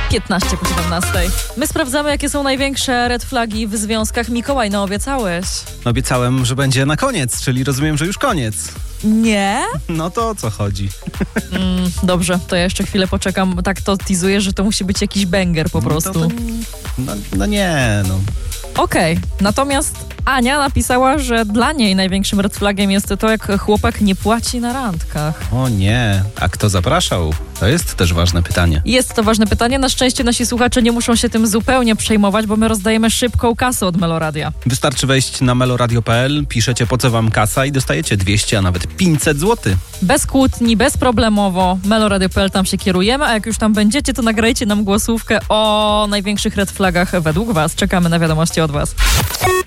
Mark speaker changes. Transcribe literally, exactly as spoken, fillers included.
Speaker 1: piętnaście po siedemnastej. My sprawdzamy, jakie są największe red flagi w związkach. Mikołaj, no obiecałeś.
Speaker 2: Obiecałem, że będzie na koniec, czyli rozumiem, że już koniec.
Speaker 1: Nie?
Speaker 2: No to o co chodzi?
Speaker 1: Mm, dobrze, to ja jeszcze chwilę poczekam. Tak to teasuję, że to musi być jakiś banger po prostu.
Speaker 2: No, to, no, no nie, no.
Speaker 1: Okej, okay. Natomiast Ania napisała, że dla niej największym red flagiem jest to, jak chłopak nie płaci na randkach.
Speaker 2: O nie, a kto zapraszał? To jest też ważne pytanie.
Speaker 1: Jest to ważne pytanie. Na szczęście nasi słuchacze nie muszą się tym zupełnie przejmować, bo my rozdajemy szybką kasę od Meloradia.
Speaker 2: Wystarczy wejść na meloradio kropka p l, piszecie po co wam kasa i dostajecie dwieście, a nawet pięćset złotych.
Speaker 1: Bez kłótni, bezproblemowo. meloradio kropka p l, tam się kierujemy, a jak już tam będziecie, to nagrajcie nam głosówkę o największych red flagach według was. Czekamy na wiadomości od was.